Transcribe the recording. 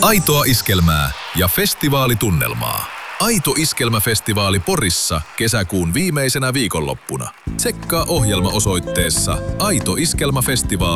Aitoa iskelmää ja festivaalitunnelmaa. Aito iskelmäfestivaali Porissa kesäkuun viimeisenä viikonloppuna. Tsekkaa ohjelma osoitteessa aitoiskelmäfestivaali.